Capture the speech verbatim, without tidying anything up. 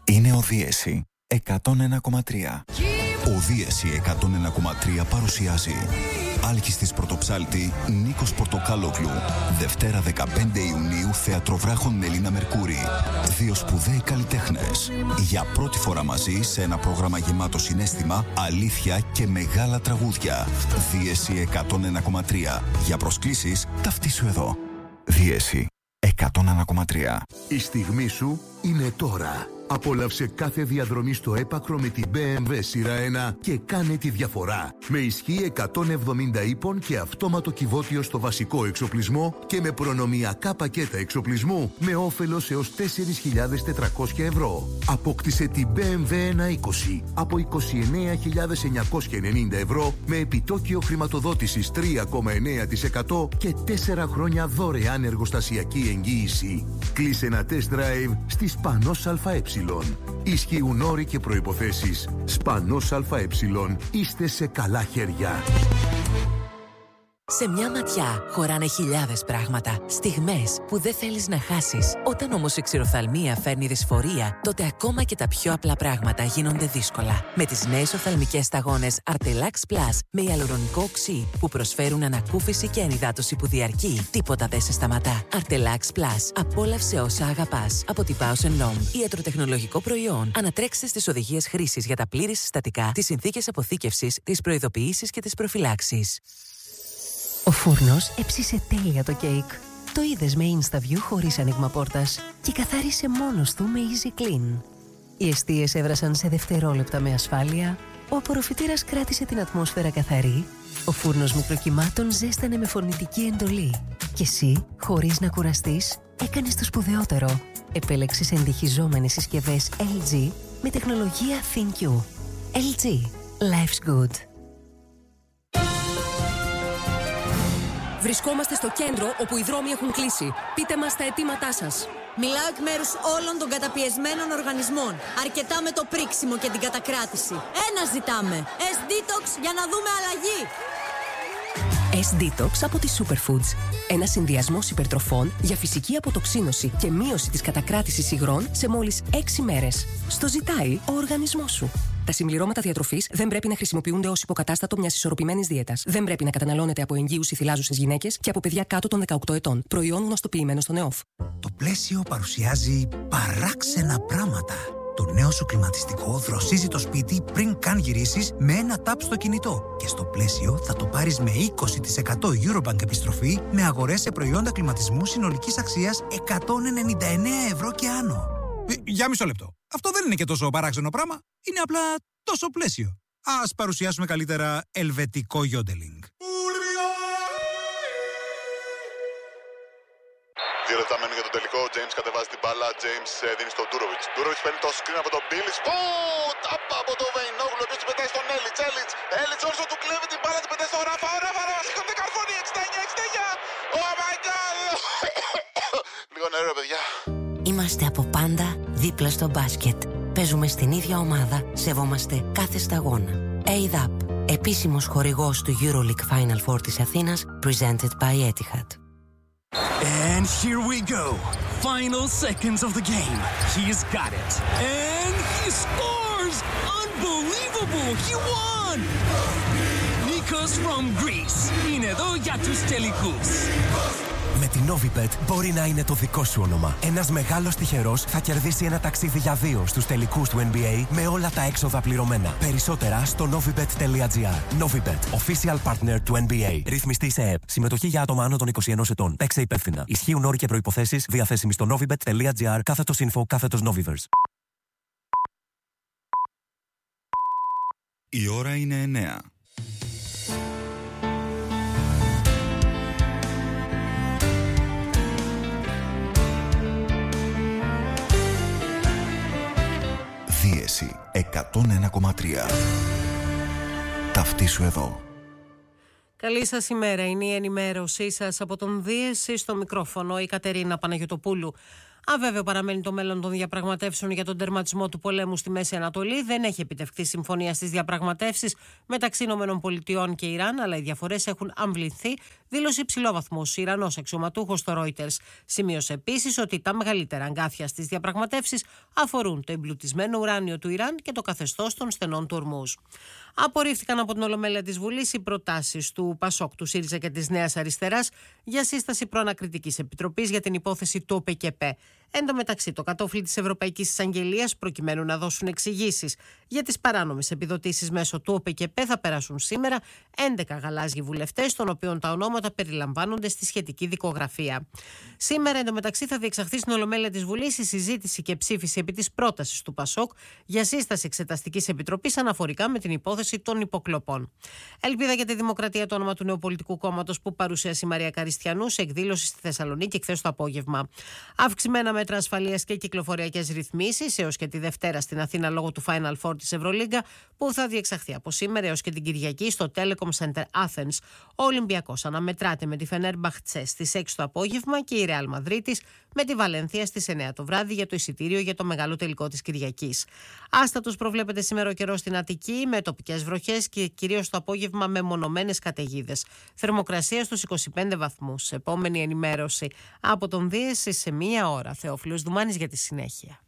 Είναι ο Δίεση εκατόν ένα κόμμα τρία. Ο Δίεση εκατόν ένα κόμμα τρία παρουσιάζει Άλκης Πρωτοψάλτη, Νίκος Πορτοκάλογλου. Δευτέρα δεκαπέντε Ιουνίου, Θεατροβράχων Μελίνα Μερκούρη. Δύο σπουδαίοι καλλιτέχνες. Για πρώτη φορά μαζί σε ένα πρόγραμμα γεμάτο συναίσθημα, αλήθεια και μεγάλα τραγούδια. Δίεση εκατόν ένα κόμμα τρία. Για προσκλήσεις, ταυτίσου εδώ. Δίεση εκατόν ένα κόμμα τρία. Η στιγμή σου είναι τώρα. Απόλαυσε κάθε διαδρομή στο έπακρο με την μπι εμ ντάμπλιου σειρά ένα και κάνε τη διαφορά. Με ισχύ εκατόν εβδομήντα ύπων και αυτόματο κυβότιο στο βασικό εξοπλισμό και με προνομιακά πακέτα εξοπλισμού με όφελος έως τέσσερις χιλιάδες τετρακόσια ευρώ. Απόκτησε την μπι εμ ντάμπλιου ένα είκοσι από είκοσι εννέα χιλιάδες εννιακόσια ενενήντα ευρώ με επιτόκιο χρηματοδότησης τρία κόμμα εννέα τοις εκατό και τέσσερα χρόνια δωρεάν εργοστασιακή εγγύηση. Κλείσε ένα test drive στη Σπανός ΑΕ. Ισχύουν όροι και προϋποθέσεις. Σπανός ΑΕ. Είστε σε καλά χέρια. Σε μια ματιά χωράνε χιλιάδες πράγματα, στιγμές που δεν θέλεις να χάσεις. Όταν όμως η ξηροφθαλμία φέρνει δυσφορία, τότε ακόμα και τα πιο απλά πράγματα γίνονται δύσκολα. Με τις νέες οφθαλμικές σταγόνες Artelax Plus με ιαλουρονικό οξύ που προσφέρουν ανακούφιση και ενυδάτωση που διαρκεί, τίποτα δεν σε σταματά. Artelax Plus. Απόλαυσε όσα αγαπάς. Από την Bausch and Lomb. Ιατροτεχνολογικό προϊόν. Ανατρέξτε στις οδηγίες χρήσης για τα πλήρη συστατικά, τις συνθήκες αποθήκευσης, τις προειδοποιήσεις και τις προφυλάξεις. Ο φούρνος έψισε τέλεια το κέικ. Το είδες με InstaView χωρίς άνοιγμα πόρτας και καθάρισε μόνος του με Easy Clean. Οι εστίες έβρασαν σε δευτερόλεπτα με ασφάλεια, ο απορροφητήρας κράτησε την ατμόσφαιρα καθαρή, ο φούρνος μικροκυμάτων ζέστανε με φορνητική εντολή και εσύ, χωρίς να κουραστείς, έκανες το σπουδαιότερο. Επέλεξες εντυχιζόμενες συσκευές ελ τζι με τεχνολογία ThinQ. ελ τζι. Life's good. Βρισκόμαστε στο κέντρο όπου οι δρόμοι έχουν κλείσει. Πείτε μας τα αιτήματά σας. Μιλάω εκ μέρους όλων των καταπιεσμένων οργανισμών. Αρκετά με το πρίξιμο και την κατακράτηση. Ένα ζητάμε. S-Detox για να δούμε αλλαγή. S-Detox από τη Superfoods. Ένα συνδυασμός υπερτροφών για φυσική αποτοξίνωση και μείωση της κατακράτησης υγρών σε μόλις έξι μέρες. Στο ζητάει ο οργανισμός σου. Τα συμπληρώματα διατροφής δεν πρέπει να χρησιμοποιούνται ως υποκατάστατο μιας ισορροπημένης δίαιτας. Δεν πρέπει να καταναλώνεται από εγγύους ή θυλάζουσες γυναίκες και από παιδιά κάτω των δεκαοκτώ ετών. Προϊόν γνωστοποιημένο στον ΕΟΦ. Το πλαίσιο παρουσιάζει παράξενα πράγματα. Το νέο σου κλιματιστικό δροσίζει το σπίτι πριν καν γυρίσεις με ένα τάπ στο κινητό. Και στο πλαίσιο θα το πάρεις με είκοσι τοις εκατό Eurobank επιστροφή με αγορές σε προϊόντα κλιματισμού συνολικής αξίας εκατόν ενενήντα εννέα ευρώ και άνω. Ε, για μισό λεπτό. Αυτό δεν είναι και τόσο παράξενο πράγμα. Είναι απλά τόσο πλαίσιο. Ας παρουσιάσουμε καλύτερα ελβετικό γιόντελινγκ. Δύο λεπτά μένουν για τον τελικό. Ο James κατεβάζει την μπάλα. James δίνει στον Ντούροβιτς. Ντούροβιτς παίρνει το screen από τον Μπίλιτς. Ω, τάπα από τον Βεϊνόγλου. Ο οποίος την πετάει στον Έλιτς. Έλιτς. Έλιτς όρσο του κλέβει την μπάλα. Την πετάει στον Ράφα. Ο Ράφα. Ράφα. Σηκώνεται καρφώνει. εξήντα εννιά εξήντα εννιά. Oh my god. Λίγο νερό, παιδιά. Είμαστε από πάντα δίπλα στο μπάσκετ. Παίζουμε στην ίδια ομάδα. Σεβόμαστε κάθε σταγόνα. έι ντι έι πι. Επίσημος χορηγός του EuroLeague Final Four της Αθήνας. Presented by Etihad. And here we go. Final seconds of the game. He's got it. And he scores! Unbelievable! He won! Nikos from Greece. Είναι εδώ για τους τελικούς. Με την Novibet μπορεί να είναι το δικό σου όνομα. Ένας μεγάλος τυχερός θα κερδίσει ένα ταξίδι για δύο στους τελικούς του N B A με όλα τα έξοδα πληρωμένα. Περισσότερα στο novibet τελεία gr. Novibet, official partner του N B A. Ρυθμιστή σε ΕΕΠ. Συμμετοχή για άτομα άνω των είκοσι ενός ετών. Παίξε υπεύθυνα. Ισχύουν όροι και προϋποθέσεις διαθέσιμοι στο novibet τελεία gr κάθετος info κάθετος novivers. Η ώρα είναι εννέα. Δίεση εκατόν ένα κόμμα τρία. Ταυτίσου εδώ. Καλή σας ημέρα. Είναι η ενημέρωσή σας από τον Δίεση στο μικρόφωνο η Κατερίνα Παναγιωτοπούλου. Αβέβαιο παραμένει το μέλλον των διαπραγματεύσεων για τον τερματισμό του πολέμου στη Μέση Ανατολή. Δεν έχει επιτευχθεί συμφωνία στις διαπραγματεύσεις μεταξύ ΗΠΑ και Ιράν, αλλά οι διαφορές έχουν αμβληνθεί δήλωσε υψηλόβαθμος Ιρανός αξιωματούχος στο Reuters. Σημείωσε επίσης ότι τα μεγαλύτερα αγκάθια στις διαπραγματεύσεις αφορούν το εμπλουτισμένο ουράνιο του Ιράν και το καθεστώς των στενών του Ορμούζ. Απορρίφθηκαν από την Ολομέλεια της Βουλής οι προτάσεις του Πασόκ, του ΣΥΡΙΖΑ και της Νέας Αριστεράς για σύσταση προανακριτικής επιτροπής για την υπόθεση του ΟΠΕΚΕΠΕ. Εν τω μεταξύ, το κατόφλι της Ευρωπαϊκής Εισαγγελίας, προκειμένου να δώσουν εξηγήσεις για τις παράνομες επιδοτήσεις μέσω του ΟΠΕΚΕΠΕ, θα περάσουν σήμερα έντεκα γαλάζιοι βουλευτές, των οποίων τα ονόματα περιλαμβάνονται στη σχετική δικογραφία. Σήμερα, εν τω μεταξύ, θα διεξαχθεί στην Ολομέλεια της Βουλής η συζήτηση και ψήφιση επί της πρότασης του Πασόκ για σύσταση εξεταστικής επιτροπής αναφορικά με την υπόθεση των υποκλοπών. Ελπίδα για τη Δημοκρατία, το όνομα του νέου πολιτικού κόμματος που παρουσίασε η Μαρία Καριστιανού σε εκδήλωση στη Θεσσαλονίκη χθες το απόγευμα. Αυξημένα μέτρα ασφαλείας και κυκλοφοριακές ρυθμίσεις έως και τη Δευτέρα στην Αθήνα λόγω του Final Four της Ευρωλίγκα, που θα διεξαχθεί από σήμερα έως και την Κυριακή στο Telecom Center Athens. Ο Ολυμπιακός αναμετράται με τη Φενέρμπαχτσε στις έξι το απόγευμα και η Ρεάλ Μαδρίτης με τη Βαλένθια στις εννιά το βράδυ για το εισιτήριο για το μεγάλο τελικό της Κυριακής. Άστατος προβλέπεται σήμερα ο καιρός στην Αττική με τοπικές βροχές και κυρίως το απόγευμα με μονομένες καταιγίδες. Θερμοκρασία στους είκοσι πέντε βαθμούς. Επόμενη ενημέρωση από τον Δίεση σε μία ώρα. Θεόφιλος Δουμάνης για τη συνέχεια.